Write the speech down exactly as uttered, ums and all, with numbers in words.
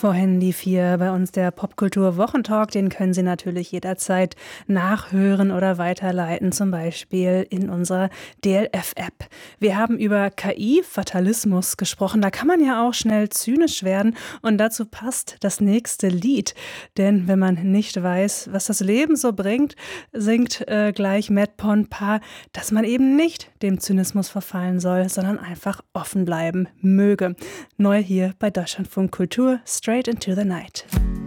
Vorhin lief hier bei uns der Popkultur-Wochentalk. Den können Sie natürlich jederzeit nachhören oder weiterleiten, zum Beispiel in unserer D L F-App. Wir haben über K I-Fatalismus gesprochen. Da kann man ja auch schnell zynisch werden und dazu passt das nächste Lied. Denn wenn man nicht weiß, was das Leben so bringt, singt äh, gleich Matt Pond-Paar, dass man eben nicht dem Zynismus verfallen soll, sondern einfach offen bleiben möge. Neu hier bei Deutschlandfunk Kultur, Straight into the Night.